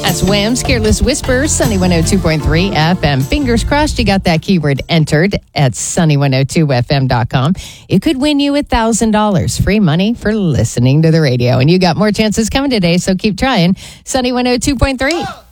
That's Wham's Careless Whisper, Sunny 102.3 FM. Fingers crossed you got that keyword entered at sunny102fm.com. It could win you $1,000 free money for listening to the radio. And you got more chances coming today, so keep trying. Sunny 102.3.